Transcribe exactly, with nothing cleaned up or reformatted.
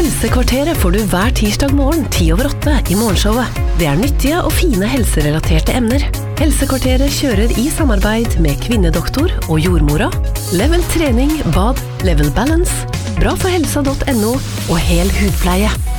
Helsekvarteret får du hver tirsdag morgen ti over åtte i morgenshowet. Det er nyttige og fine helserelaterte emner. Helsekvarteret kjører i samarbeid med Kvinnedoktor og Jordmora, Level Trening, Bad, Level Balance, bra for helsa punktum no og Hel hudpleie.